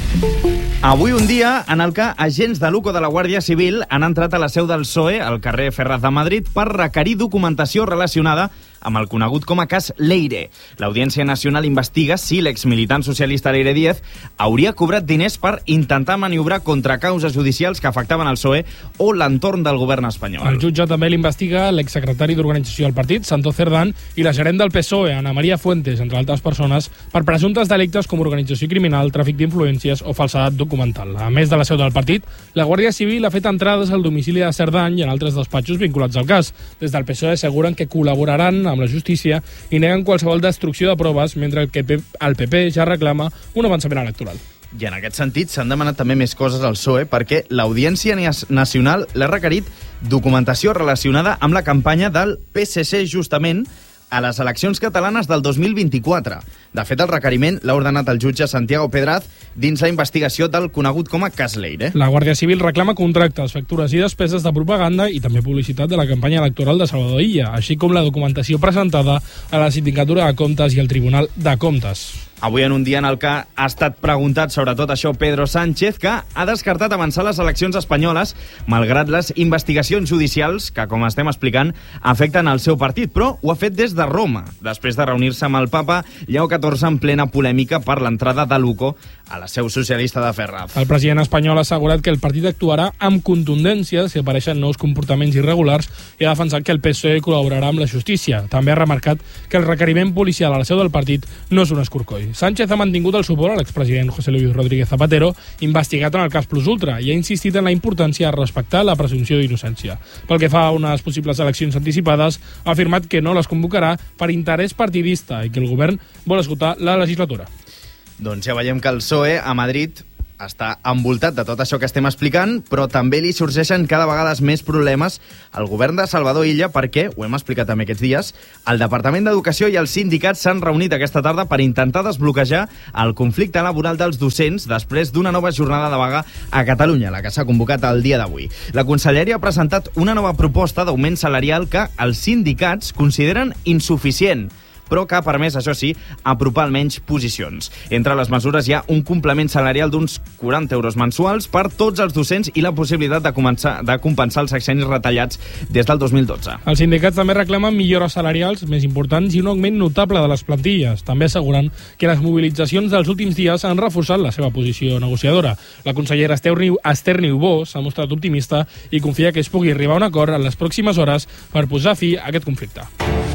Avui un dia en el que agents de l'UCO de la Guàrdia Civil han entrat a la seu del PSOE, al carrer Ferraz de Madrid, per requerir documentació relacionada amb el conegut com a cas Leire. L'Audiència Nacional investiga si l'exmilitant socialista Leire Díez hauria cobrat diners per intentar maniobrar contra causes judicials que afectaven el PSOE o l'entorn del govern espanyol. El jutge també l'investiga l'exsecretari d'Organització del partit, Santos Cerdán, i la gerent del PSOE, Ana María Fuentes, entre altres persones, per presumptes delictes com organització criminal, tràfic d'influències o falsedat documental. A més de la seu del partit, la Guàrdia Civil ha fet entrades al domicili de Cerdán i en altres despatxos vinculats al cas. Des del PSOE asseguren que col·laboraran amb la justícia i neguen qualsevol destrucció de proves, mentre el PP ja reclama un avançament electoral. I en aquest sentit s'han demanat també més coses al PSOE perquè l'Audiència Nacional l'ha requerit documentació relacionada amb la campanya del PSC justament a les eleccions catalanes del 2024. De fet, el requeriment l'ha ordenat el jutge Santiago Pedraz dins la investigació del conegut com a cas Leire. La Guàrdia Civil reclama contractes, factures i despeses de propaganda i també publicitat de la campanya electoral de Salvador Illa, així com la documentació presentada a la Sindicatura de Comptes i al Tribunal de Comptes. Avui en un dia en el que ha estat preguntat sobre tot això Pedro Sánchez, que ha descartat avançar les eleccions espanyoles malgrat les investigacions judicials que, com estem explicant, afecten el seu partit, però ho ha fet des de Roma, després de reunir-se amb el papa Lleó XIV en plena polèmica per l'entrada de l'UCO a la seu socialista de Ferraz. El president espanyol ha assegurat que el partit actuarà amb contundència si apareixen nous comportaments irregulars i ha defensat que el PSOE col·laborarà amb la justícia. També ha remarcat que el requeriment policial a la seu del partit no és un escorcoll. Sánchez ha mantingut el suport a l'expresident José Luis Rodríguez Zapatero, investigat en el cas Plus Ultra, i ha insistit en la importància de respectar la presumpció d'innocència. Pel que fa a unes possibles eleccions anticipades, ha afirmat que no les convocarà per interès partidista i que el govern vol esgotar la legislatura. Doncs ja veiem que el PSOE a Madrid està envoltat de tot això que estem explicant, però també li sorgeixen cada vegada més problemes al govern de Salvador Illa perquè, ho hem explicat també aquests dies, el Departament d'Educació i els sindicats s'han reunit aquesta tarda per intentar desbloquejar el conflicte laboral dels docents després d'una nova jornada de vaga a Catalunya, la que s'ha convocat el dia d'avui. La Conselleria ha presentat una nova proposta d'augment salarial que els sindicats consideren insuficient, però que ha permès, això sí, apropar almenys posicions. Entre les mesures hi ha un complement salarial d'uns 40 euros mensuals per tots els docents i la possibilitat de compensar els sexennis retallats des del 2012. Els sindicats també reclamen millores salarials més importants i un augment notable de les plantilles. També asseguren que les mobilitzacions dels últims dies han reforçat la seva posició negociadora. La consellera Esther Niubó s'ha mostrat optimista i confia que es pugui arribar a un acord en les pròximes hores per posar fi a aquest conflicte.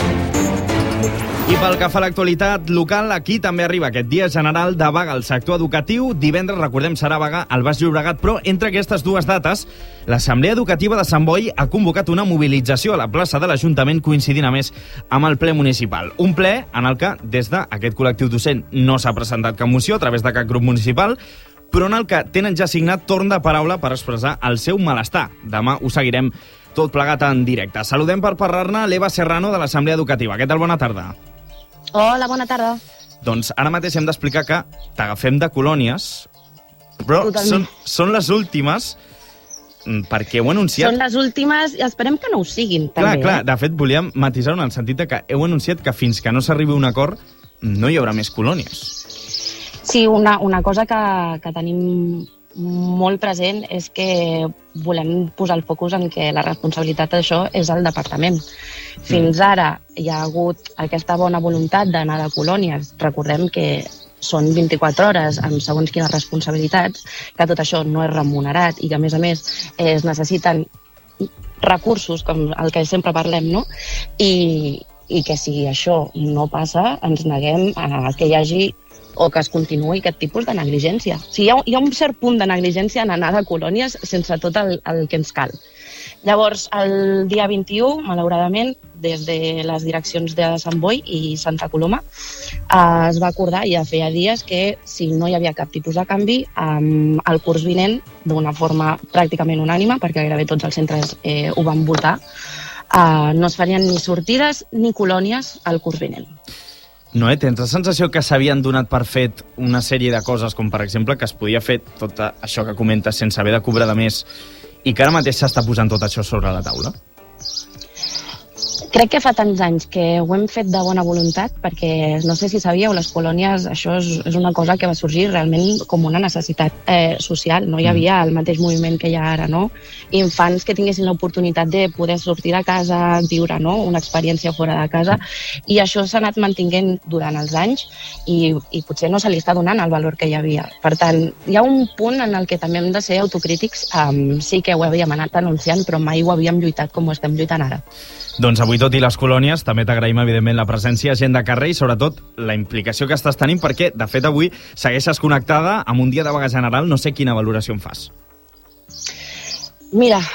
I pel que fa a l'actualitat local, aquí també arriba aquest dia general de vaga al sector educatiu. Divendres, recordem, serà vaga al Baix Llobregat, però entre aquestes dues dates, l'Assemblea Educativa de Sant Boi ha convocat una mobilització a la plaça de l'Ajuntament coincidint a més amb el ple municipal. Un ple en el que, des d'aquest col·lectiu docent, no s'ha presentat cap moció a través de cap grup municipal, però en el que tenen ja signat torn de paraula per expressar el seu malestar. Demà ho seguirem tot plegat en directe. Saludem per parlar-ne l'Eva Serrano de l'Assemblea Educativa. Què tal? Bona tarda. Hola, bona tarda. Doncs ara mateix hem d'explicar que t'agafem de colònies, però són les últimes, perquè heu anunciat... Són les últimes i esperem que no ho siguin, també. Clar, de fet, volíem matisar-ho en el sentit que heu anunciat que fins que no s'arribi a un acord no hi haurà més colònies. Sí, una cosa que tenim molt present és que volem posar el focus en que la responsabilitat d'això és el departament. Fins ara hi ha hagut aquesta bona voluntat d'anar de colònies. Recordem que són 24 hores amb segons quines responsabilitats, que tot això no és remunerat i que, a més, es necessiten recursos, com el que sempre parlem, no? I que si això no passa, ens neguem a que hi hagi o que es continuï aquest tipus de negligència. O sigui, hi ha un cert punt de negligència en anar de colònies sense tot el que ens cal. Llavors, el dia 21, malauradament, des de les direccions de Sant Boi i Santa Coloma, es va acordar ja feia dies que si no hi havia cap tipus de canvi, el curs vinent, d'una forma pràcticament unànime, perquè gairebé tots els centres ho van votar, no es farien ni sortides ni colònies al curs vinent. Noé, tens la sensació que s'havien donat per fet una sèrie de coses, com per exemple que es podia fer tot això que comentes sense haver de cobrar de més i que ara mateix s'està posant tot això sobre la taula? Crec que fa tants anys que ho hem fet de bona voluntat, perquè no sé si sabíeu, les colònies, això és una cosa que va sorgir realment com una necessitat social. No hi havia el mateix moviment que hi ha ara, no? Infants que tinguessin l'oportunitat de poder sortir de casa, viure, no?, una experiència fora de casa, i això s'ha anat mantinguent durant els anys i potser no se li està donant el valor que hi havia. Per tant, hi ha un punt en el que també hem de ser autocrítics. Sí que ho havíem anat anunciant, però mai ho havíem lluitat com ho estem lluitant ara. Doncs avui, tot i les colònies, també t'agraïm, evidentment, la presència, gent de carrer i, sobretot, la implicació que estàs tenint, perquè, de fet, avui segueixes connectada amb un dia de vaga general. No sé quina valoració en fas. Mira,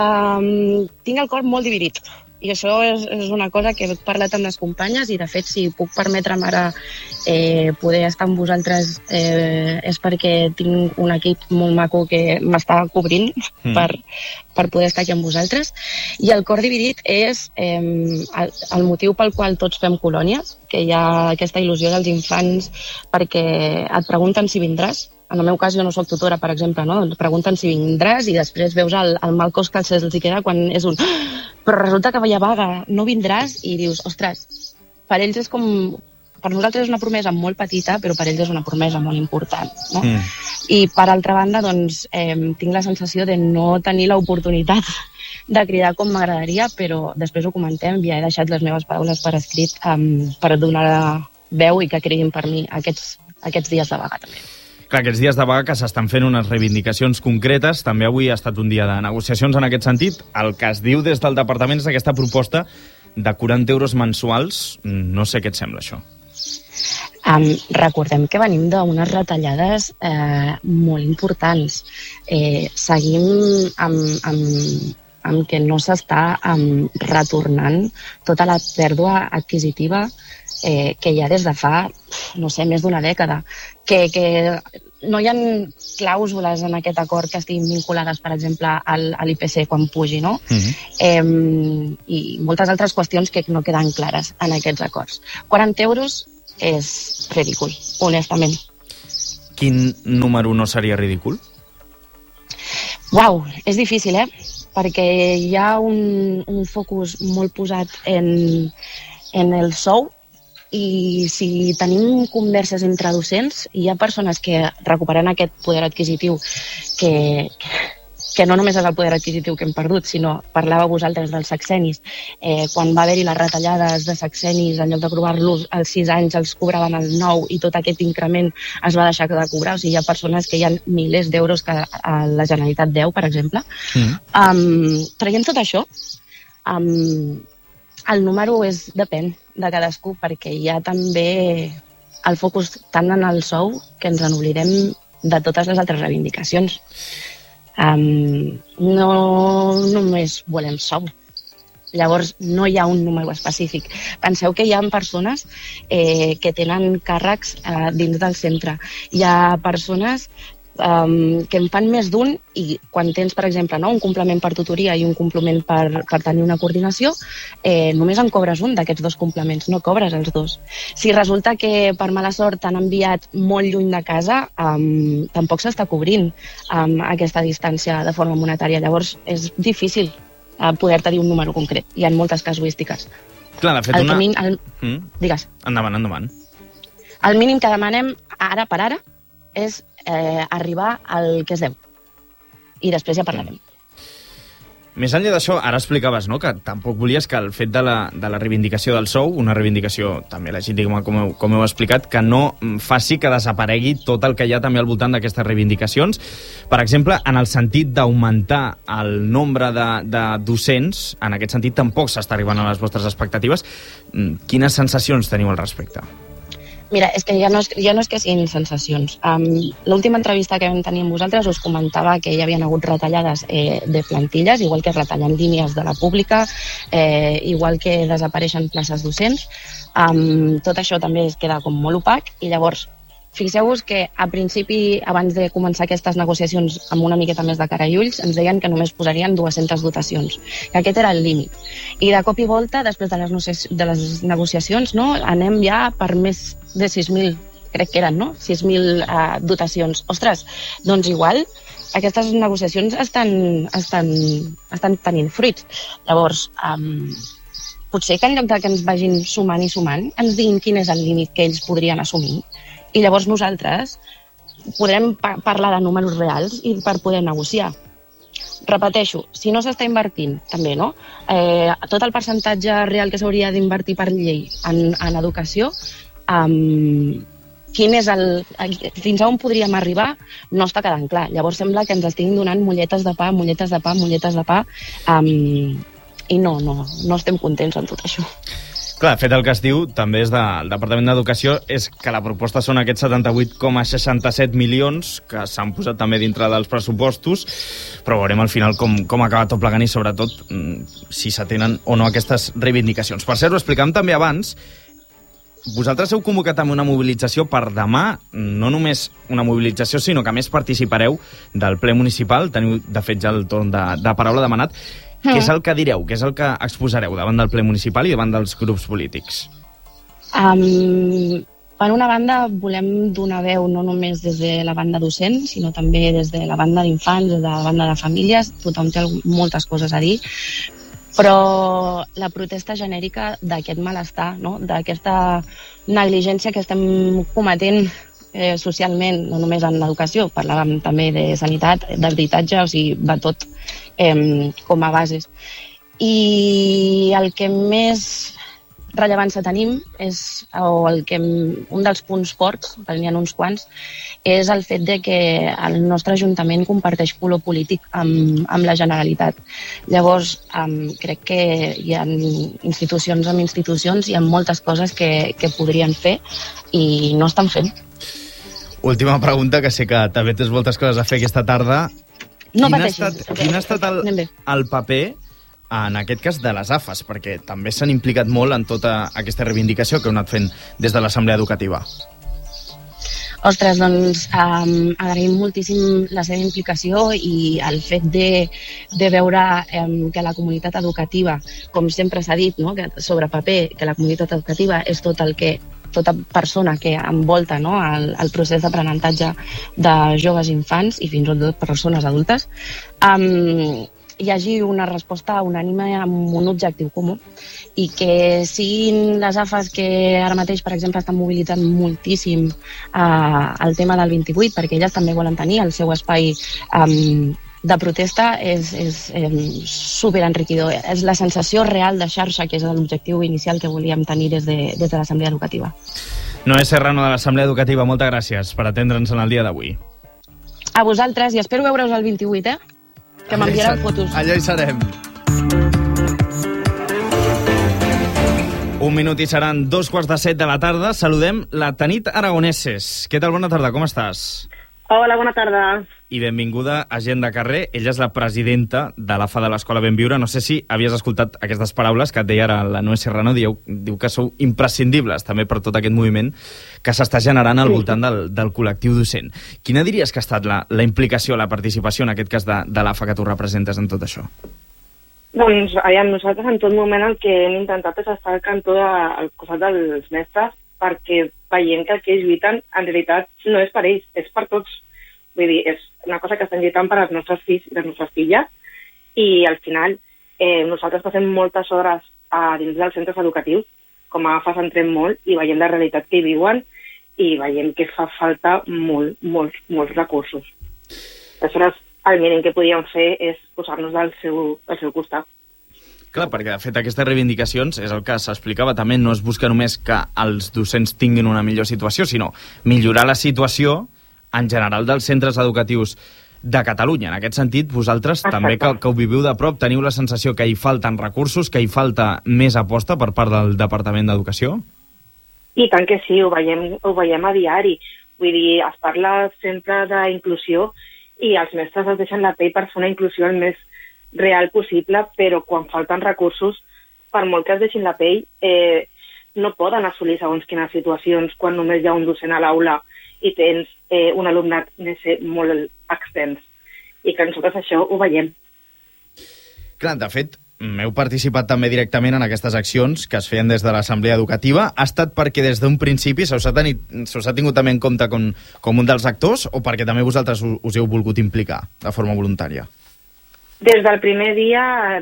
tinc el cor molt dividit. I això és una cosa que he parlat amb les companyes i, de fet, si puc permetre'm ara poder estar amb vosaltres és perquè tinc un equip molt maco que m'està cobrint per poder estar aquí amb vosaltres. I el cor dividit és el motiu pel qual tots fem colònies, que hi ha aquesta il·lusió dels infants perquè et pregunten si vindràs. En el meu cas, jo no soc tutora, per exemple, no? Et pregunten si vindràs i després veus el mal cos que se'ls queda quan és un... Però resulta que hi ha vaga, no vindràs, i dius, ostres, per ells és com... Per nosaltres és una promesa molt petita, però per ells és una promesa molt important, no? I per altra banda, doncs, tinc la sensació de no tenir l'oportunitat de cridar com m'agradaria, però després ho comentem, ja he deixat les meves paraules per escrit per donar veu i que cridin per mi aquests dies de vaga també. Clar, aquests dies de vaga que s'estan fent unes reivindicacions concretes. També avui ha estat un dia de negociacions en aquest sentit. El que es diu des del departament és aquesta proposta de 40 euros mensuals. No sé què et sembla, això. Recordem que venim d'unes retallades molt importants. Seguim amb que no s'està retornant tota la pèrdua adquisitiva que hi ha des de fa, no sé, més d'una dècada. Que no hi ha clàusules en aquest acord que estiguin vinculades, per exemple, a l'IPC quan pugi, no? I moltes altres qüestions que no queden clares en aquests acords. 40 euros és ridícul, honestament. Quin número no seria ridícul? Uau, és difícil, perquè hi ha un focus molt posat en el sou. I si tenim converses entre docents, hi ha persones que recuperen aquest poder adquisitiu que no només és el poder adquisitiu que hem perdut, sinó parlàveu vosaltres dels sexenis. Quan va haver-hi les retallades de sexenis, en lloc de cobrar-los als 6 anys, els cobraven al 9 i tot aquest increment es va deixar de cobrar. O sigui, hi ha persones que hi ha milers d'euros que la Generalitat deu, per exemple. Traient tot això, el número depèn de cadascú, perquè hi ha també el focus tant en el sou que ens n'oblidem de totes les altres reivindicacions. No només volem sou. Llavors, no hi ha un número específic. Penseu que hi ha persones que tenen càrrecs dins del centre. Hi ha persones que en fan més d'un i quan tens, per exemple, un complement per tutoria i un complement per tenir una coordinació, només en cobres un d'aquests dos complements, no cobres els dos. Si resulta que per mala sort t'han enviat molt lluny de casa, tampoc s'està cobrint aquesta distància de forma monetària. Llavors és difícil poder-te dir un número concret. Hi ha moltes casuístiques. Clar, de fet, Digues. Endavant. El mínim que demanem ara per ara és arribar al que es deu. I després ja parlarem. Més enllà d'això, ara explicaves, no?, que tampoc volies que el fet de la reivindicació del sou, una reivindicació també legítima, com heu explicat, que no faci que desaparegui tot el que hi ha també al voltant d'aquestes reivindicacions. Per exemple, en el sentit d'augmentar el nombre de docents, en aquest sentit tampoc s'està arribant a les vostres expectatives. Quines sensacions teniu al respecte? Mira, és que ja no és que siguin sensacions. L'última entrevista que vam tenir amb vosaltres us comentava que hi havia hagut retallades de plantilles, igual que retallant línies de la pública, igual que desapareixen places docents. Tot això també es queda com molt opac i llavors fixeu-vos que a principi, abans de començar aquestes negociacions amb una miqueta més de cara i ulls, ens deien que només posarien 200 dotacions, que aquest era el límit. I de cop i volta, després de les negociacions, no, anem ja per més de 6.000, crec que eren, no? 6.000 dotacions. Ostres, doncs igual aquestes negociacions estan tenint fruits. Llavors, potser que en lloc de que ens vagin sumant i sumant, ens diguin quin és el límit que ells podrien assumir. I llavors nosaltres podrem parlar de números reals i per poder negociar. Repeteixo, si no s'està invertint, també, no? Tot el percentatge real que s'hauria d'invertir per llei en educació, fins a on podríem arribar no està quedant clar. Llavors sembla que ens estiguin donant molletes de pa, i no estem contents amb tot això. Clar, de fet, el que es diu també és del Departament d'Educació és que la proposta són aquests 78,67 milions que s'han posat també dintre dels pressupostos, però veurem al final com acaba tot plegant i sobretot si s'atenen o no aquestes reivindicacions. Per cert, ho explicàvem també abans, vosaltres heu convocat amb una mobilització per demà, no només una mobilització, sinó que a més participareu del ple municipal, teniu de fet ja el torn de paraula demanat. Què és el que direu? Què és el que exposareu davant del ple municipal i davant dels grups polítics? Per una banda, volem donar veu no només des de la banda docent, sinó també des de la banda d'infants, des de la banda de famílies. Tothom té moltes coses a dir, però la protesta genèrica d'aquest malestar, no? D'aquesta negligència que estem cometent socialment, no només en l'educació, parlàvem també de sanitat, d'habitatge, o sigui, va tot com a bases. I el que més rellevància tenim és, un dels punts forts, perquè n'hi ha uns quants, és el fet de que el nostre Ajuntament comparteix color polític amb la Generalitat. Llavors, crec que hi ha institucions amb institucions, hi ha moltes coses que podrien fer i no estan fent. Última pregunta, que sé que també tens moltes coses a fer aquesta tarda. No pateixis. Quin ha estat el paper, en aquest cas, de les AFAs? Perquè també s'han implicat molt en tota aquesta reivindicació que heu anat fent des de l'Assemblea Educativa. Ostres, doncs agraïm moltíssim la seva implicació i el fet de veure que la comunitat educativa, com sempre s'ha dit, no? Que sobre paper, que la comunitat educativa és tota persona que envolta, no? el procés d'aprenentatge de joves i infants i fins i tot persones adultes, hi hagi una resposta unànime amb un objectiu comú i que siguin les AFAs que ara mateix, per exemple, estan mobilitzant moltíssim el tema del 28 perquè elles també volen tenir el seu espai de protesta, és superenriquidor. És la sensació real de xarxa, que és l'objectiu inicial que volíem tenir des de l'Assemblea Educativa. Noé Serrano, de l'Assemblea Educativa, moltes gràcies per atendre'ns en el dia d'avui. A vosaltres, i espero veure'us el 28, que m'enviareu fotos. Allà hi serem. 1 minut i seran 2:15 de la tarda. Saludem la Tanit Aragoneses. Què tal? Bona tarda, com estàs? Hola, bona tarda. I benvinguda a Gent de Carrer. Ella és la presidenta de l'AFA de l'Escola Benviure. No sé si havies escoltat aquestes paraules que et deia ara la Noé Serrano. Diu que sou imprescindibles també per tot aquest moviment que s'està generant al voltant del col·lectiu docent. Quina diries que ha estat la implicació, la participació, en aquest cas, de l'AFA que tu representes en tot això? Doncs, nosaltres en tot moment el que hem intentat és estar al cantó al costat dels mestres perquè veiem que el que ells lluiten en realitat no és per ells, és per tots. Vull dir, és una cosa que estan lluitant per als nostres fills i les nostres filles i al final nosaltres passem moltes hores dins dels centres educatius, com a AFAs entrem molt i veiem la realitat que hi viuen i veiem que fa falta molts recursos. Aleshores, el mínim que podíem fer és posar-nos al seu costat. Clar, perquè de fet aquestes reivindicacions, és el que s'explicava també, no es busca només que els docents tinguin una millor situació, sinó millorar la situació en general dels centres educatius de Catalunya. En aquest sentit, vosaltres també que ho viviu de prop, teniu la sensació que hi falten recursos, que hi falta més aposta per part del Departament d'Educació? I tant que sí, ho veiem a diari. Vull dir, es parla sempre d'inclusió i els mestres es deixen la pell per fer una inclusió el més real possible, però quan falten recursos, per molt que es deixin la pell, no poden assolir segons quines situacions quan només hi ha un docent a l'aula i tens un alumnat molt extens. I que nosaltres això ho veiem. Clar, de fet, heu participat també directament en aquestes accions que es feien des de l'Assemblea Educativa. Ha estat perquè des d'un principi se us ha tingut també en compte com un dels actors o perquè també vosaltres us heu volgut implicar de forma voluntària? Des del primer dia,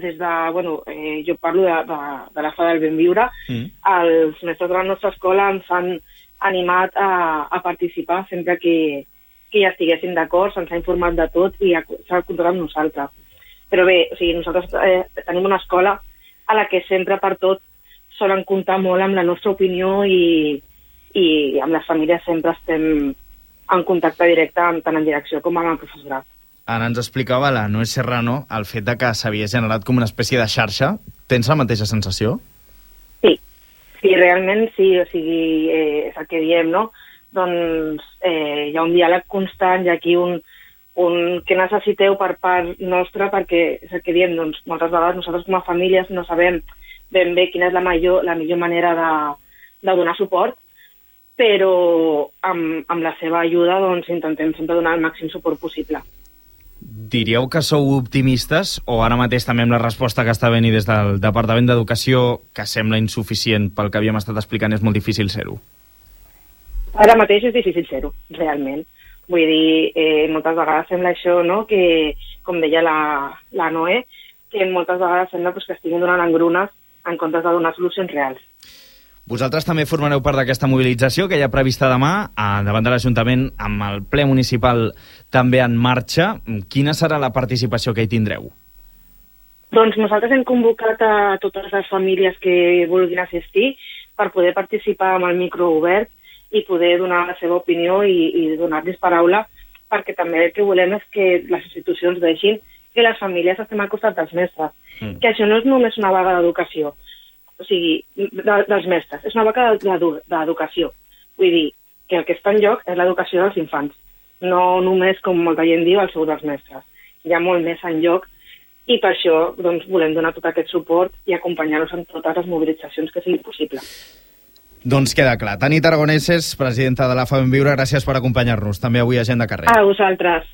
jo parlo de la Fa del Ben Viure, els mestres de la nostra escola ens han animat a participar sempre que ja estiguéssim d'acord, se'ns ha informat de tot i s'ha comptat amb nosaltres. Però bé, nosaltres tenim una escola a la que sempre per tot solen comptar molt amb la nostra opinió i amb les famílies sempre estem en contacte directe tant en direcció com amb el professorat. Ara ens explicava la Noé Serrano el fet de que s'havia generat com una espècie de xarxa. Tens la mateixa sensació? Sí, realment sí, és el que diem, no? Doncs hi ha un diàleg constant i aquí un que necessiteu per part nostra, perquè és el que diem, doncs moltes vegades nosaltres com a famílies no sabem ben bé quina és la millor manera de donar suport, però amb la seva ajuda doncs intentem sempre donar el màxim suport possible. Diríeu que sou optimistes o ara mateix també amb la resposta que està venint des del Departament d'Educació, que sembla insuficient pel que havíem estat explicant, és molt difícil ser-ho? Ara mateix és difícil ser-ho, realment. Vull dir, moltes vegades sembla això, no?, que, com deia la Noé, que moltes vegades sembla que estiguin donant engrunes en comptes de donar solucions reals. Vosaltres també formareu part d'aquesta mobilització que hi ha prevista demà davant de l'Ajuntament, amb el ple municipal també en marxa. Quina serà la participació que hi tindreu? Doncs nosaltres hem convocat a totes les famílies que vulguin assistir per poder participar amb el micro obert i poder donar la seva opinió i donar-los paraula, perquè també el que volem és que les institucions deixin que les famílies estem al costat dels mestres. Que això no és només una vaga d'educació, dels mestres, és una vaga d'educació. Vull dir que el que està en joc és l'educació dels infants, no només, com molta gent diu, el sou dels mestres. Hi ha molt més en joc i per això doncs, volem donar tot aquest suport i acompanyar-los en totes les mobilitzacions que sigui possible. Doncs queda clar. Tanit Aragoneses, presidenta de la Fa Ben Viure, gràcies per acompanyar-nos també avui a Gent de Carrer. A vosaltres.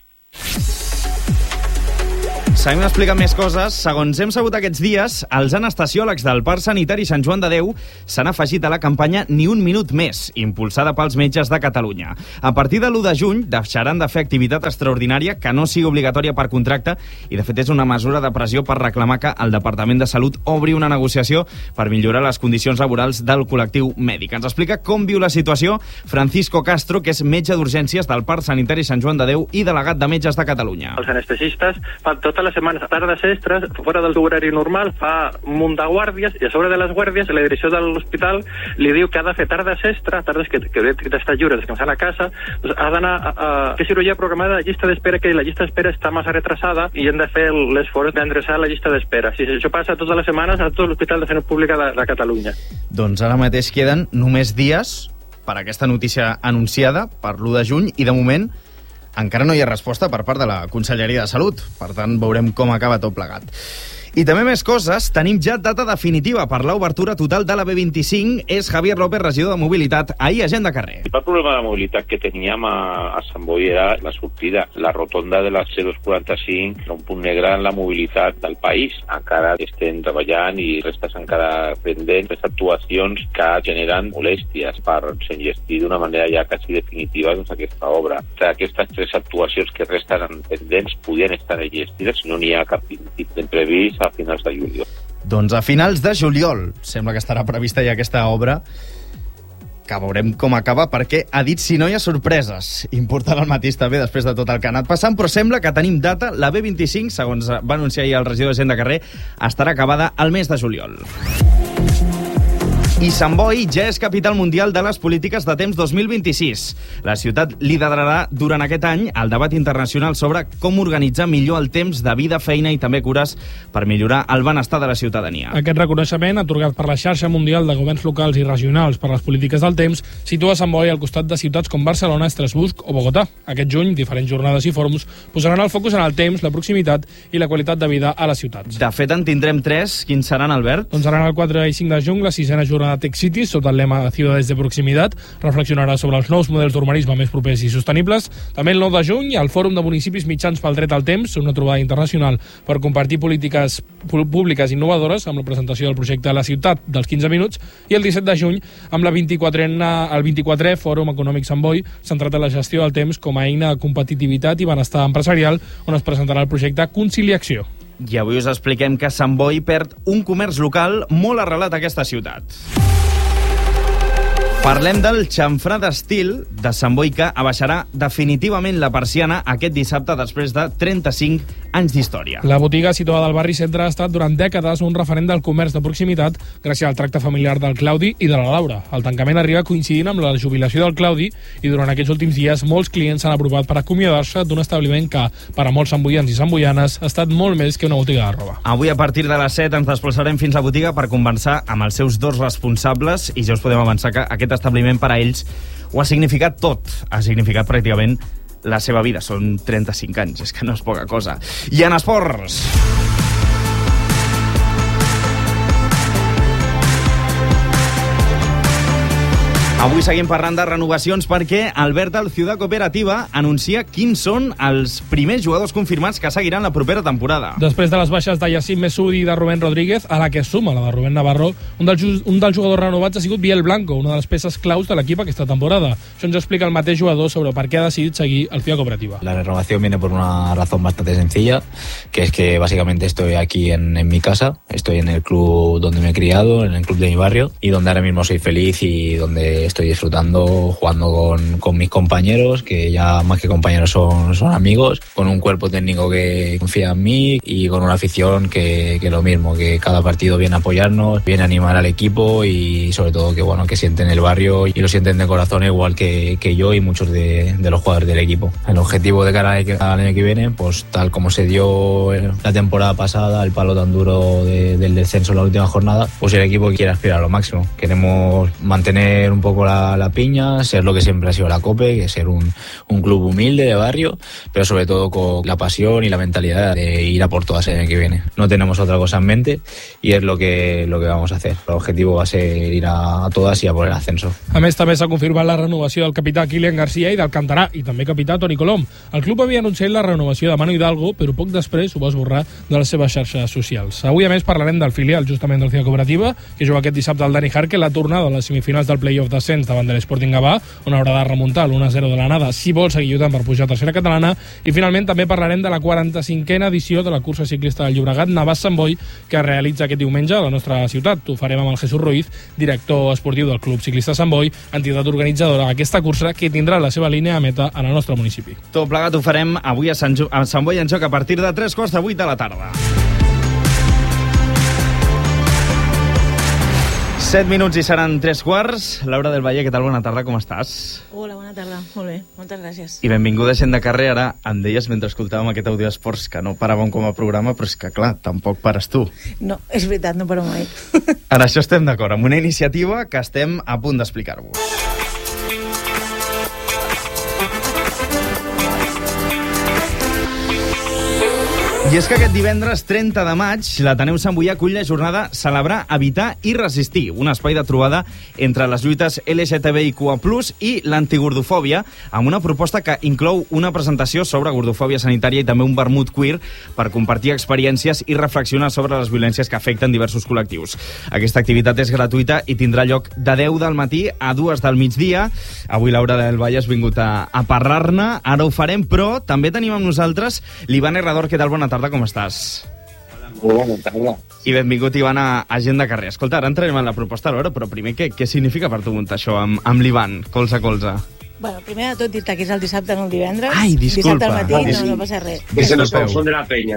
Seguim explicant més coses. Segons hem sabut aquests dies, els anestesiòlegs del Parc Sanitari Sant Joan de Déu s'han afegit a la campanya Ni un minut més, impulsada pels metges de Catalunya. A partir de l'1 de juny deixaran de fer activitat extraordinària que no sigui obligatòria per contracte i, de fet, és una mesura de pressió per reclamar que el Departament de Salut obri una negociació per millorar les condicions laborals del col·lectiu mèdic. Ens explica com viu la situació Francisco Castro, que és metge d'urgències del Parc Sanitari Sant Joan de Déu i delegat de Metges de Catalunya. Els anestesistes fan tota la setmana tardes extres, fora del seu horari normal, fa un munt de guàrdies, i a sobre de les guàrdies la direcció de l'hospital li diu que ha de fer tardes extres, tardes que d'estar lliure, descansant a casa, doncs ha d'anar a fer cirurgia programada de llista d'espera, que la llista d'espera està massa retrasada i hem de fer l'esforç d'endreçar la llista d'espera. Si això passa totes les setmanes a tot l'Hospital de Salut Pública de Catalunya. Doncs ara mateix queden només dies per aquesta notícia anunciada per l'1 de juny i, de moment, encara no hi ha resposta per part de la Conselleria de Salut. Per tant, veurem com acaba tot plegat. I també més coses. Tenim ja data definitiva per l'obertura total de la B25. És Javier López, regidor de Mobilitat, ahir a Gent de Carrer. El problema de mobilitat que teníem a Sant Boi era la sortida. La rotonda de la C245 era un punt negre en la mobilitat del país. Encara estem treballant i restes encara pendents les actuacions que generen molèsties per s'enllestir d'una manera ja quasi definitiva doncs, aquesta obra. Aquestes 3 actuacions que resten pendents podien estar enllestides si no n'hi ha cap tipus d'imprevist a finals de juliol. Doncs a finals de juliol sembla que estarà prevista ja aquesta obra, que veurem com acaba, perquè ha dit si no hi ha sorpreses. Important el matís també després de tot el que ha anat passant, però sembla que tenim data. La B25, segons va anunciar ahir el regidor de Gent de Carrer, estarà acabada al mes de juliol. I Sant Boi ja és capital mundial de les polítiques de temps 2026. La ciutat liderarà durant aquest any el debat internacional sobre com organitzar millor el temps de vida, feina i també cures per millorar el benestar de la ciutadania. Aquest reconeixement, atorgat per la xarxa mundial de governs locals i regionals per les polítiques del temps, situa Sant Boi al costat de ciutats com Barcelona, Estrasburg o Bogotà. Aquest juny, diferents jornades i fòrums posaran el focus en el temps, la proximitat i la qualitat de vida a les ciutats. De fet, en tindrem 3. Quins seran, Albert? Doncs seran el 4 i 5 de juny, la 6a jornada Tech Cities, sota el lema Ciudades de Proximitat, reflexionarà sobre els nous models d'urbanisme més propers i sostenibles. També el 9 de juny, el Fòrum de Municipis Mitjans pel Dret al Temps, una trobada internacional per compartir polítiques públiques innovadores amb la presentació del projecte La Ciutat dels 15 minuts, i el 17 de juny, amb el 24è Fòrum Econòmic Sant Boi, centrat en la gestió del temps com a eina de competitivitat i benestar empresarial, on es presentarà el projecte Conciliació. I avui us expliquem que Sant Boi perd un comerç local molt arrelat a aquesta ciutat. Parlem del xamfrà d'estil de Sant Boi, que abaixarà definitivament la persiana aquest dissabte després de 35 anys d'història. La botiga situada al barri centre ha estat durant dècades un referent del comerç de proximitat gràcies al tracte familiar del Claudi i de la Laura. El tancament arriba coincidint amb la jubilació del Claudi i durant aquests últims dies molts clients s'han aprovat per acomiadar-se d'un establiment que, per a molts santboians i santboianes, ha estat molt més que una botiga de roba. Avui a partir de les 7 ens desplaçarem fins a la botiga per conversar amb els seus dos responsables i ja us podem avançar que aquest establiment per a ells ho ha significat tot. Ha significat pràcticament la seva vida. Són 35 anys, és que no és poca cosa. I en esports... Avui seguim parlant de renovacions perquè Albert del Ciudad Cooperativa anuncia quins són els primers jugadors confirmats que seguiran la propera temporada. Després de les baixes de Yacine Messoudi i de Rubén Rodríguez, a la que suma la de Rubén Navarro, un dels jugadors renovats ha sigut Biel Blanco, una de les peces claus de l'equip aquesta temporada. Això ens explica el mateix jugador sobre per què ha decidit seguir el Ciudad Cooperativa. La renovación viene por una razón bastante sencilla, que es que básicamente estoy aquí en mi casa, estoy en el club donde me he criado, en el club de mi barrio, y donde ahora mismo soy feliz y donde estoy disfrutando jugando con mis compañeros, que ya más que compañeros son amigos, con un cuerpo técnico que confía en mí y con una afición que lo mismo, que cada partido viene a apoyarnos, viene a animar al equipo y sobre todo que bueno, que sienten el barrio y lo sienten de corazón igual que yo y muchos de los jugadores del equipo. El objetivo de cara al año que viene, pues tal como se dio la temporada pasada, el palo tan duro del descenso en la última jornada, pues el equipo quiere aspirar a lo máximo. Queremos mantener un poco la piña, ser lo que siempre ha sido la COPE, que es ser un club humilde de barrio, pero sobre todo con la pasión y la mentalidad de ir a por todas el año que viene. No tenemos otra cosa en mente y es lo que vamos a hacer. El objetivo va a ser ir a todas y a por el ascenso. A més, també s'ha confirmat la renovació del capità Kilian García i del canterà i també capità Toni Colom. El club havia anunciat la renovació de Manu Hidalgo, però poc després ho va esborrar de les seves xarxes socials. Avui, a més, parlarem del filial justament del Ciudad Cooperativa, que juga aquest dissabte al Dani Jarque, la tornada a les semifinals del play-off d'ascens davant de l'Sporting Gavà, on haurà de remuntar l'1-0 de l'anada si vol seguir lluitant per pujar a tercera catalana. I finalment també parlarem de la 45a edició de la cursa ciclista del Llobregat Navàs-Sant Boi, que es realitza aquest diumenge a la nostra ciutat. Ho farem amb el Jesús Ruiz, director esportiu del Club Ciclista Sant Boi, entitat organitzadora d'aquesta cursa que tindrà la seva línia a meta en el nostre municipi. Tot plegat ho farem avui a Sant Boi en Joc a partir de 3:45 de la tarda. 7 minuts i seran 3:15. Laura del Valle, què tal? Bona tarda, com estàs? Hola, bona tarda. Molt bé, moltes gràcies. I benvinguda gent de carrer. Ara em deies mentre escoltàvem aquest àudio d'esports que no paràvem com a programa, però és que clar, tampoc pares tu. No, és veritat, no paro mai. En això estem d'acord, amb una iniciativa que estem a punt d'explicar-vos. I és que aquest divendres 30 de maig l'Ateneu Sant Boià acull la jornada Celebrar, Evitar i Resistir, un espai de trobada entre les lluites LGTBIQA+, i l'antigordofòbia, amb una proposta que inclou una presentació sobre gordofòbia sanitària i també un vermut queer per compartir experiències i reflexionar sobre les violències que afecten diversos col·lectius. Aquesta activitat és gratuïta i tindrà lloc de 10 del matí a 2 del migdia. Avui Laura del Valle has vingut a parlar-ne, ara ho farem, però també tenim amb nosaltres l'Ivan Herrador. Què tal? Bona tarda, com estàs? Hola, bona tarda. I benvingut, Ivan, a Gent de Carrer. Escolta, ara entrarem en la proposta, Laura, però primer, què significa per tu muntar això amb l'Ivan, colze a colze? Bueno, primer de tot dir-te que és el dissabte, no el divendres. Ai, disculpa. Dissabte al matí, no passa res. Que se nos confon de la penya.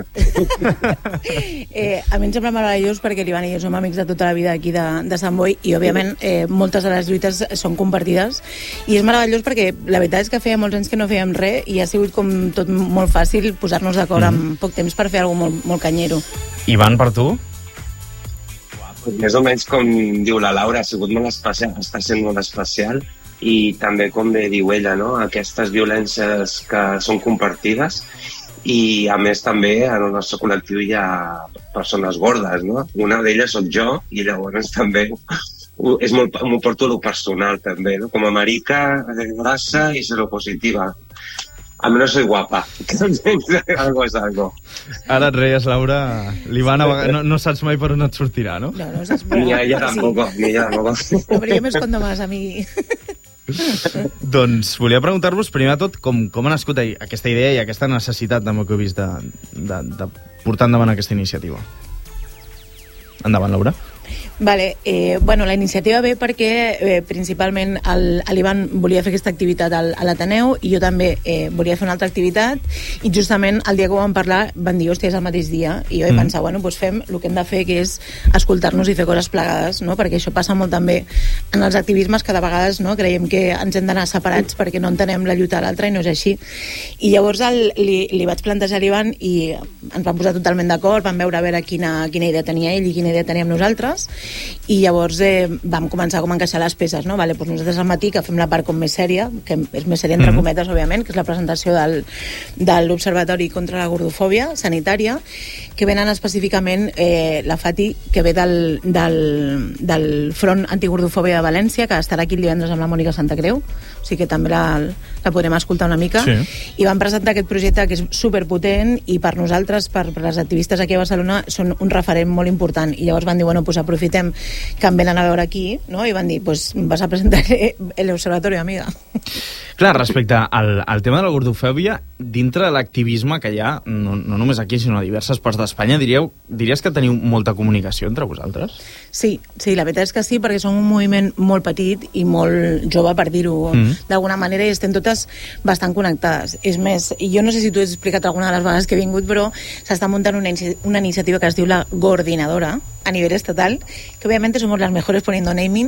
A mi em sembla meravellós perquè l'Ivan i jo som amics de tota la vida aquí de Sant Boi i, òbviament, moltes de les lluites són compartides i és meravellós perquè la veritat és que feia molts anys que no fèiem res i ha sigut com tot molt fàcil posar-nos d'acord en poc temps per fer alguna cosa molt canyero. Ivan, per tu? Més o menys com diu la Laura, ha sigut molt especial, està sent molt especial i també, com bé diu ella, no? Aquestes violències que són compartides i, a més, també en el nostre col·lectiu hi ha persones gordes, no? Una d'elles soc jo i llavors també m'ho porto a lo personal, també, no? Com a marica, grassa i seropositiva. A menos soy guapa. Algo es algo. Ara et reies, Laura. L'Ivana no saps mai per on et sortirà, no? No saps Ni ella tampoco, ni ella tampoco. No, però jo m'escondo más a mi. Doncs volia preguntar-vos, primer de tot, com ha nascut aquesta idea i aquesta necessitat, també que he vist, de portar endavant aquesta iniciativa. Endavant, Laura. Vale, bueno, la iniciativa ve perquè principalment l'Ivan volia fer aquesta activitat a l'Ateneu i jo també volia fer una altra activitat i justament el dia que ho vam parlar van dir, hòstia, és el mateix dia i jo vaig pensar, bueno, doncs fem el que hem de fer, que és escoltar-nos i fer coses plegades, no? Perquè això passa molt també en els activismes, que de vegades no, creiem que ens hem d'anar separats perquè no entenem la lluita de l'altra i no és així. I llavors li vaig plantejar a l'Ivan i ens vam posar totalment d'acord, vam veure a veure quina idea tenia ell i quina idea teníem nosaltres i llavors vam començar com a encaixar les peces, no? Vale, doncs nosaltres al matí que fem la part com més sèria, que és més sèria entre cometes, òbviament, que és la presentació de l'Observatori contra la Gordofòbia Sanitària, que venen específicament la Fati, que ve del Front Antigordofòbia de València, que estarà aquí el divendres amb la Mònica Santacreu, o sigui que també la podrem escoltar una mica, i van presentar aquest projecte que és superpotent i per nosaltres, per les activistes aquí a Barcelona, són un referent molt important, i llavors van dir, bueno, pues aprofitem que em venen a veure aquí, no? I van dir, pues vas a presentar el observatori, amiga. Clar, respecte al tema de la gordofòbia, dintre de l'activisme que hi ha, no només aquí, sinó a diverses parts d'Espanya, diries que teniu molta comunicació entre vosaltres? Sí, la veritat és que sí, perquè som un moviment molt petit i molt jove, per dir-ho d'alguna manera, i estem totes bastant connectades. És més, jo no sé si t'ho he explicat alguna de les vegades que he vingut, però s'està muntant una iniciativa que es diu la Gordinadora, a nivell estatal, que obviamente somos las mejores poniendo naming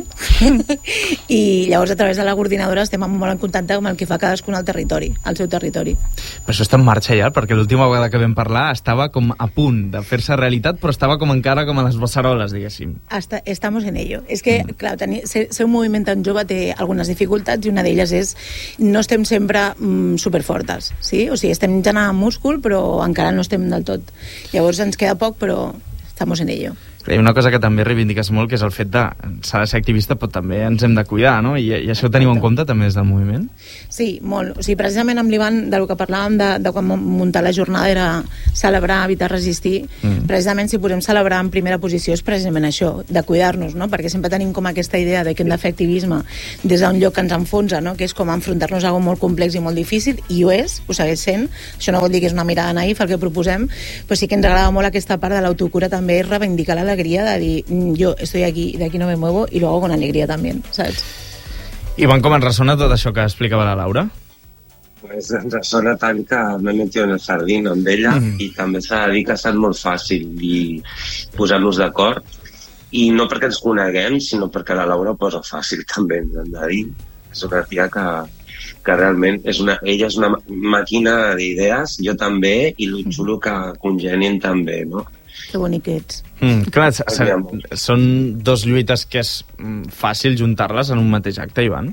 i llavors a través de la coordinadora estem molt en contacte amb el que fa cadascun al territori, al seu territori. Però això està en marxa ja, perquè l'última vegada que vam parlar estava com a punt de fer-se realitat, però estava com encara com a les beceroles, diguéssim. Estamos en ello. És que, clar, ser un moviment tan jove té algunes dificultats i una d'elles és no estem sempre superfortes, sí? O sigui, estem generant múscul, però encara no estem del tot. Llavors ens queda poc, però estamos en ello. Hi ha una cosa que també reivindiques molt, que és el fet de s'ha de ser activista, però també ens hem de cuidar, no? I això ho teniu en compte també des del moviment? Sí, molt. O sigui, precisament amb l'Ivan, del que parlàvem de quan muntar la jornada era celebrar, evitar, resistir. Precisament si podem celebrar en primera posició és precisament això, de cuidar-nos, no? Perquè sempre tenim com aquesta idea de que hem de fer activisme des d'un lloc que ens enfonsa, no? Que és com enfrontar-nos a algo molt complex i molt difícil, i ho és, ho segueix sent. Això no vol dir que és una mirada naïf el que proposem, però sí que ens agrada molt aquesta part de l'autocura, també és reivindicar l'alegria de dir, yo estoy aquí, de aquí no me muevo, y lo hago con alegría también, ¿sabes? Ivan, com ens ressona tot això que explicava la Laura? Pues ens ressona tant que m'he metido en el jardín amb ella i també s'ha de dir que ha estat molt fàcil i posar-nos d'acord, i no perquè ens coneguem, sinó perquè la Laura ho posa fàcil també, ens hem de dir. És una tia que realment ella és una màquina d'idees, jo també, i el xulo que congenien també, no? Que bonic ets. Clar, són dos lluites que és fàcil juntar-les en un mateix acte, Ivan?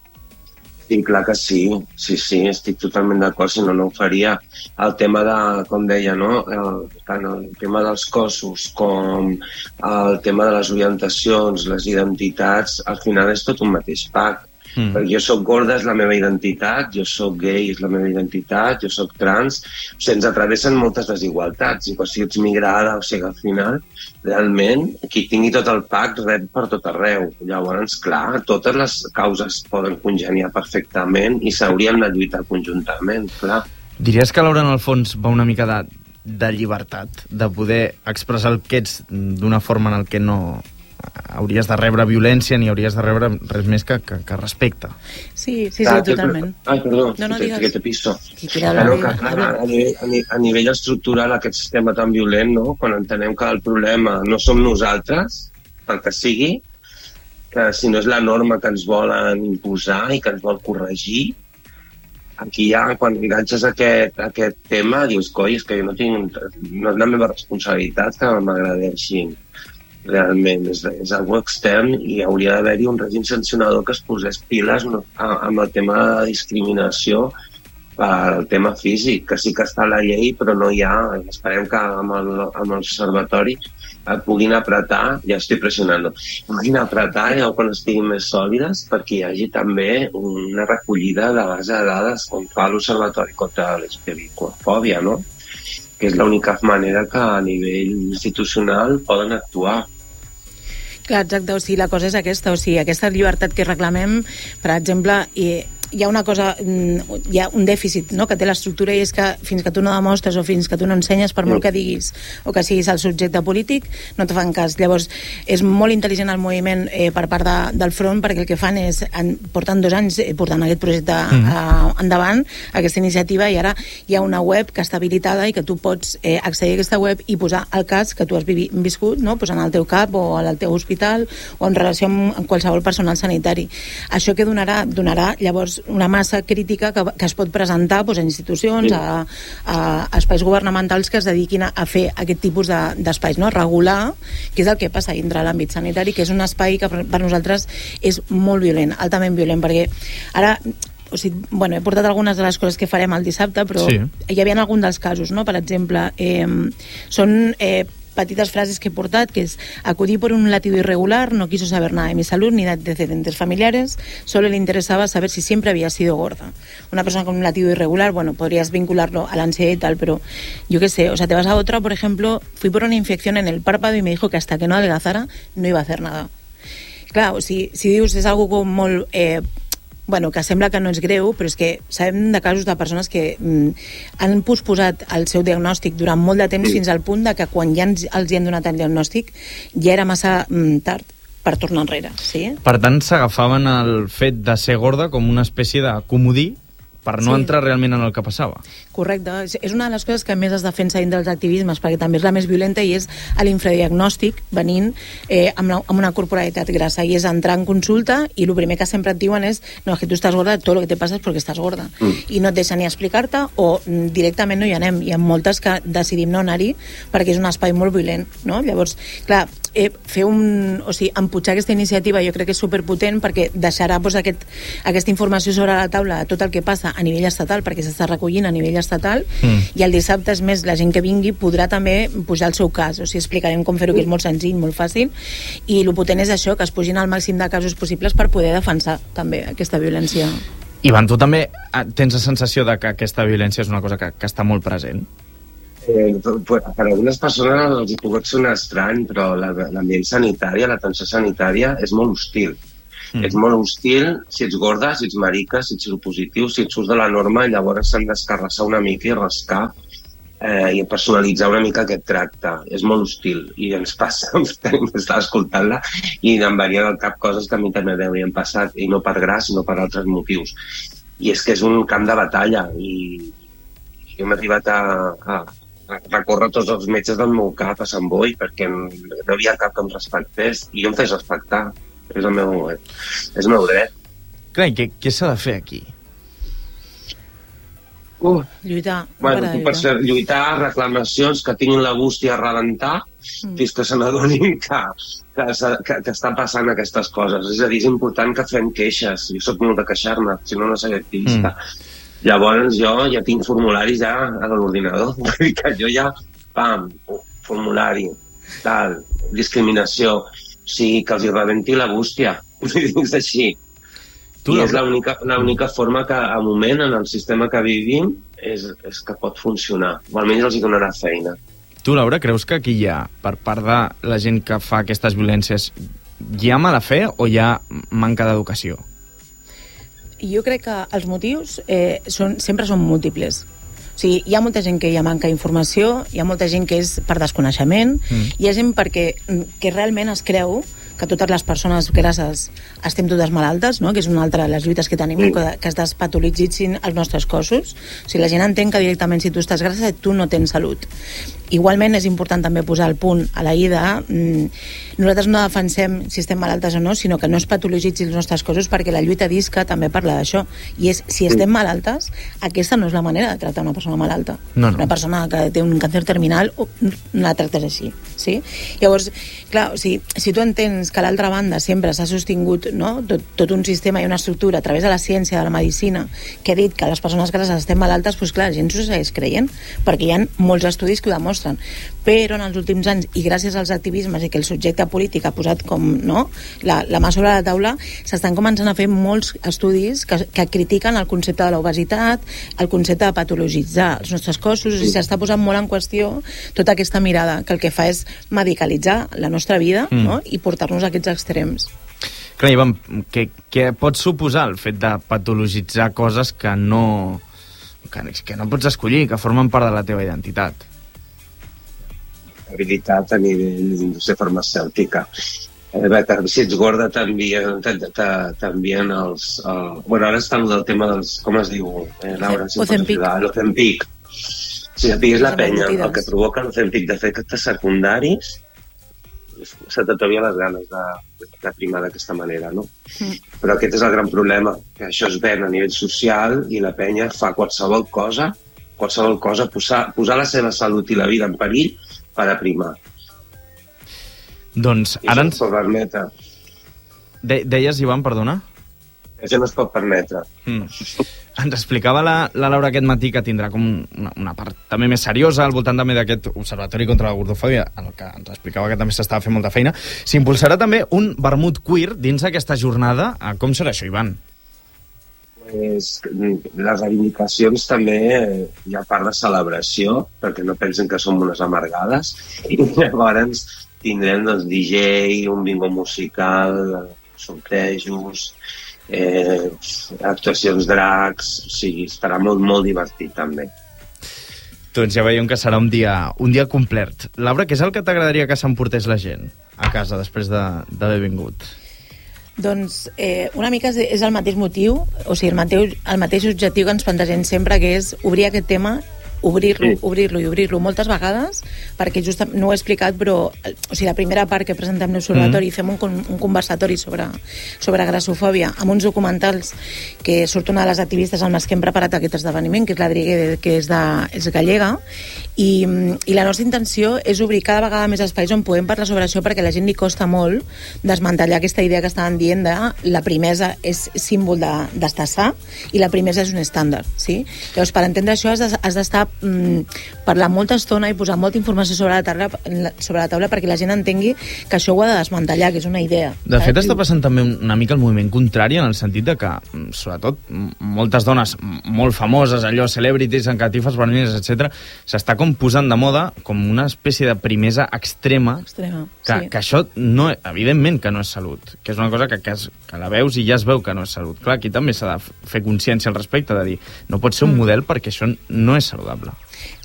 Sí, clar que sí, estic totalment d'acord, si no ho faria. El tema de, com deia, no? Tant el tema dels cossos com el tema de les orientacions, les identitats, al final és tot un mateix pack. Perquè jo soc gorda, és la meva identitat, jo soc gay, és la meva identitat, jo soc trans, o sigui, ens atravessen moltes desigualtats, i si ets migrada, o sigui, al final, realment, qui tingui tot el pack rep per tot arreu. Llavors, clar, totes les causes poden congeniar perfectament i s'haurien de lluitar conjuntament, clar. Diries que, Laura, en el fons va una mica de llibertat, de poder expressar el que ets d'una forma en el que no hauries de rebre violència ni hauries de rebre res més que respecte. Sí, totalment. Perdó, no digues. Que te piso. A nivell estructural, aquest sistema tan violent, no? Quan entenem que el problema no som nosaltres, pel que sigui, que si no és la norma que ens volen imposar i que ens vol corregir, aquí ja, quan enganxes aquest tema, dius, coi, és que jo no és la meva responsabilitat que m'agradeixin. Realment, és algo extern i hauria d'haver-hi un règim sancionador que es posés piles amb el tema de discriminació pel tema físic, que sí que està a la llei, però no hi ha. Esperem que amb l'observatori puguin apretar, ja estic pressionant, puguin apretar quan estiguin més sòlides perquè hi hagi també una recollida de base de dades com fa l'Observatori contra l'LGTBI-fòbia, no? Que és l'única manera que a nivell institucional poden actuar. Clar, exacte, o sigui, la cosa és aquesta, o sigui, aquesta llibertat que reclamem, per exemple, hi ha una cosa, hi ha un dèficit, no?, que té l'estructura, i és que fins que tu no demostres o fins que tu no ensenyes, per molt que diguis o que siguis el subjecte polític, no te fan cas. Llavors, és molt intel·ligent el moviment per part del front, perquè el que fan és, porten 2 anys portant aquest projecte endavant, aquesta iniciativa, i ara hi ha una web que està habilitada i que tu pots accedir a aquesta web i posar el cas que tu has viscut, no?, posant al teu CAP o al teu hospital o en relació amb qualsevol personal sanitari. Això que donarà llavors una massa crítica que es pot presentar a institucions, a espais governamentals que es dediquin a fer aquest tipus d'espais, no? Regular, que és el que passa dintre l'àmbit sanitari, que és un espai que per nosaltres és molt violent, altament violent, perquè ara, o sigui, bueno, he portat algunes de les coses que farem el dissabte, però hi havia alguns dels casos, no? Per exemple, són petites frases que he portat, que es: acudí por un latido irregular, no quiso saber nada de mi salud ni de antecedentes familiares, solo le interesaba saber si siempre había sido gorda. Una persona con un latido irregular, bueno, podrías vincularlo a la ansiedad y tal, pero yo qué sé, o sea, te vas a otra, por ejemplo, fui por una infección en el párpado y me dijo que hasta que no adelgazara no iba a hacer nada. Clar, o sigui, si dius és algo com molt... bueno, que sembla que no és greu, però és que sabem de casos de persones que han posposat el seu diagnòstic durant molt de temps fins al punt de que quan ja els hi han donat el diagnòstic ja era massa tard per tornar enrere. Sí? Per tant, s'agafaven el fet de ser gorda com una espècie de comodí per no entrar realment en el que passava. Correcte. És una de les coses que més es defensa dins dels activismes, perquè també és la més violenta, i és l'infradiagnòstic venint amb una corporalitat grassa, i és entrar en consulta i el primer que sempre et diuen és: no, és que tu estàs gorda, tot el que te passa és perquè estàs gorda. I no et deixen ni explicar-te, o directament no hi anem. Hi ha moltes que decidim no anar-hi perquè és un espai molt violent, no? Llavors, clar, empujar aquesta iniciativa jo crec que és superpotent, perquè deixarà aquesta informació sobre la taula de tot el que passa a nivell estatal, perquè s'està recollint a nivell estatal, i el dissabte, és més, la gent que vingui podrà també pujar el seu cas, o sigui, explicarem com fer-ho, que és molt senzill, molt fàcil, i el potent és això, que es pugin al màxim de casos possibles per poder defensar també aquesta violència. Ivan, tu també tens la sensació de que aquesta violència és una cosa que està molt present? Per algunes persones els hi pot sonar estrany, però l'ambient sanitari, l'atenció sanitària és molt hostil. És molt hostil si ets gorda, si ets marica, si ets positiu, si et surts de la norma, llavors s'han d'escarrassar una mica i rascar i personalitzar una mica aquest tracte. És molt hostil i ens passa, estava escoltant-la i em venien al cap coses que a mi també m'havien passat, i no per gras, sinó per altres motius. I és que és un camp de batalla, i jo m'he arribat a recórrer tots els metges del meu cap a Sant Boi perquè no hi havia cap que em respectés, i jo em fes respectar. És el meu dret. Clar, i què s'ha de fer aquí? Lluitar. Bueno, lluitar, reclamacions, que tinguin la bústia a rebentar fins que se n'adonin que estan passant aquestes coses. És a dir, és important que fem queixes. Jo soc molt de queixar-me, si no seré activista. Llavors jo ja tinc formularis ja a l'ordinador. Que jo ja, formulari, tal, discriminació. O sigui, que els hi rebenti la bústia. És així. I és l'única forma que, a moment, en el sistema que vivim, és que pot funcionar. O almenys els hi donarà feina. Tu, Laura, creus que aquí hi ha, per part de la gent que fa aquestes violències, hi ha mala fe o hi ha manca d'educació? Jo crec que els motius sempre són múltiples. O sigui, hi ha molta gent que hi ha manca d'informació, hi ha molta gent que és per desconeixement, hi ha gent que realment es creu que totes les persones grasses estem totes malaltes, no? Que és una altra de les lluites que tenim, que es despatologitzin els nostres cossos. O sigui, la gent entén que directament si tu estàs grassa tu no tens salut. Igualment és important també posar el punt a la ida. Nosaltres no defensem si estem malaltes o no, sinó que no es patologitzin els nostres cossos, perquè la lluita d'ISCA també parla d'això, i és, si estem malaltes, aquesta no és la manera de tractar una persona malalta. Una persona que té un càncer terminal no la tractes així, sí? Llavors, clar, o sigui, si tu entens que a l'altra banda sempre s'ha sostingut, no? tot un sistema i una estructura a través de la ciència, de la medicina, que ha dit que les persones grasses estem malaltes, doncs clar, la gent s'ho segueix creient, perquè hi ha molts estudis que ho demostren. Però en els últims anys, i gràcies als activismes i que el subjecte polític ha posat com la mà sobre la taula, s'estan començant a fer molts estudis que critiquen el concepte de l'obesitat, el concepte de patologitzar els nostres cossos, i s'està posant molt en qüestió tota aquesta mirada que el que fa és medicalitzar la nostra vida, no? I portar-nos portar-nos a aquests extrems. Clar, Ivan, què pot suposar el fet de patologitzar coses que no pots escollir, que formen part de la teva identitat? Habilitat a nivell d'indústria farmacèutica. Si ets gorda t'envien els... Bueno, ara està el tema dels... Com es diu, Laura? Ozempic. L'Ozempic. Si sapigués la penya, el que provoca l'Ozempic d'efectes secundaris, se t'atrevia les ganes de primar d'aquesta manera, no? Però aquest és el gran problema, que això es ven a nivell social i la penya fa qualsevol cosa, posar la seva salut i la vida en perill per aprimar. Doncs I ara això no es pot permetre. Deies, Ivan, perdona? Això no es pot permetre. Ens explicava la Laura aquest matí que tindrà com una part també més seriosa al voltant també d'aquest observatori contra la gordofòbia, en el que ens explicava que també s'estava fent molta feina. S'impulsarà també un vermut queer dins aquesta jornada. Com serà això, Ivan? Les reivindicacions també hi ha part de celebració, perquè no pensen que som unes amargades, i llavors tindrem doncs, DJ, un bingo musical, sortejos, actuacions drags, o sigui, estarà molt, molt divertit també. Doncs ja veiem que serà un dia complet. Laura, què és el que t'agradaria que s'emportés la gent a casa després d'haver vingut? Doncs una mica és el mateix motiu, o sigui, el mateix objectiu que ens plantegem sempre, que és obrir aquest tema, obrir-lo moltes vegades, perquè just no ho he explicat, però o sigui, la primera part que presentem l'observatori, fem un conversatori sobre grassofòbia amb uns documentals que surt una de les activistes amb les que hem preparat aquest esdeveniment, que és l'Adrigue, que és gallega, i la nostra intenció és obrir cada vegada més espais on podem parlar sobre això, perquè a la gent li costa molt desmantellar aquesta idea que estaven dient de la primesa és símbol d'estar sa i la primesa és un estàndard, sí? Llavors, per entendre això has d'estar parlar molta estona i posar molta informació sobre la taula perquè la gent entengui que això ho ha de desmantellar, que és una idea. De fet, està passant també una mica el moviment contrari, en el sentit de que, sobretot, moltes dones molt famoses, allò, celebrities, amb catifes vermelles, etc., s'està com posant de moda com una espècie de primesa extrema, que això, no, evidentment, que no és salut, que és una cosa que la veus i ja es veu que no és salut. Clar, aquí també s'ha de fer consciència al respecte, de dir, no pot ser un model perquè això no és saludable.